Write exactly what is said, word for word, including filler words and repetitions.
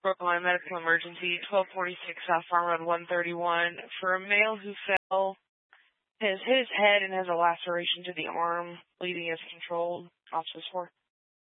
Brookline Medical Emergency, twelve forty-six South Farm Road one thirty-one. For a male who fell, has hit his head and has a laceration to the arm, bleeding is controlled. Officers four.